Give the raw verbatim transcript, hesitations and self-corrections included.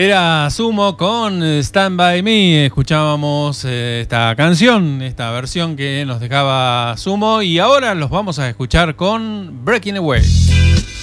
Era Sumo con Stand By Me. Escuchábamos eh, esta canción, esta versión que nos dejaba Sumo, y ahora los vamos a escuchar con Breaking Away.